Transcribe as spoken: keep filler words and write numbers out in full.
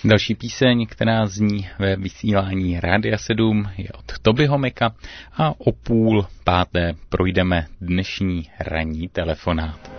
Další píseň, která zní ve vysílání Rádia sedm, je od Tobyho Meka a o půl páté projdeme dnešní ranní telefonát.